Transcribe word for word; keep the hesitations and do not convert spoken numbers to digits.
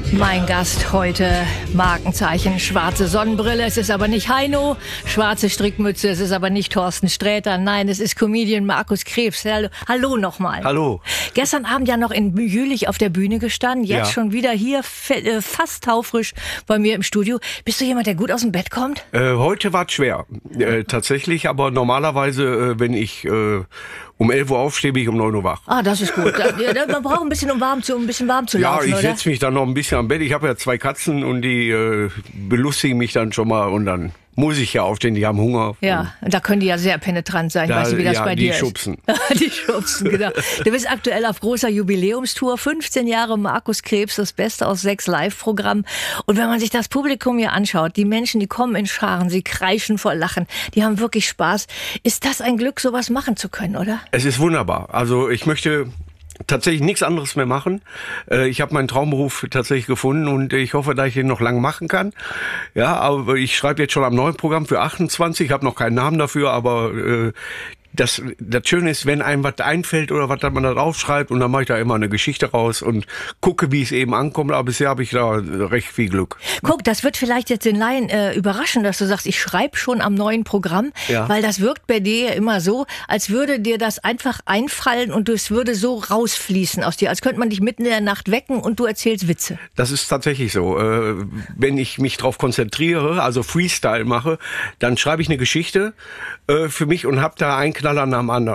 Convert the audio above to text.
Mein Gast heute, Markenzeichen schwarze Sonnenbrille. Es ist aber nicht Heino, schwarze Strickmütze. Es ist aber nicht Thorsten Sträter. Nein, es ist Comedian Markus Krebs. Hallo, hallo nochmal. Hallo. Gestern Abend ja noch in Jülich auf der Bühne gestanden. Jetzt ja. schon wieder hier fast taufrisch bei mir im Studio. Bist du jemand, der gut aus dem Bett kommt? Äh, heute war es schwer. Äh, tatsächlich, aber normalerweise, äh, wenn ich äh, um elf Uhr aufstehe, bin ich um neun Uhr wach. Ah, das ist gut. Da, man braucht ein bisschen, um warm zu, um ein bisschen warm zu laufen, Ja, ich setze mich dann noch ein bisschen am Bett. Ich habe ja zwei Katzen und die äh, belustigen mich dann schon mal und dann muss ich ja aufstehen, die haben Hunger. Ja, und da können die ja sehr penetrant sein. Da, weißt du, wie das ja, bei die dir schubsen. ist? Die schubsen, genau. Du bist aktuell auf großer Jubiläumstour. fünfzehn Jahre Markus Krebs, das Beste aus sechs Live-Programmen. Und wenn man sich das Publikum hier anschaut, die Menschen, die kommen in Scharen, sie kreischen vor Lachen, die haben wirklich Spaß. Ist das ein Glück, sowas machen zu können, oder? Es ist wunderbar. Also ich möchte tatsächlich nichts anderes mehr machen. Ich habe meinen Traumberuf tatsächlich gefunden und ich hoffe, dass ich den noch lang machen kann. Ja, aber ich schreibe jetzt schon am neuen Programm für achtundzwanzig. Ich habe noch keinen Namen dafür, aber äh, das, das Schöne ist, wenn einem was einfällt oder was man da draufschreibt und dann mache ich da immer eine Geschichte raus und gucke, wie es eben ankommt. Aber bisher habe ich da recht viel Glück. Guck, das wird vielleicht jetzt den Laien äh, überraschen, dass du sagst, ich schreibe schon am neuen Programm, ja. Weil das wirkt bei dir ja immer so, als würde dir das einfach einfallen und es würde so rausfließen aus dir, als könnte man dich mitten in der Nacht wecken und du erzählst Witze. Das ist tatsächlich so. Äh, wenn ich mich darauf konzentriere, also Freestyle mache, dann schreibe ich eine Geschichte äh, für mich und habe da einen Knaller nach dem anderen.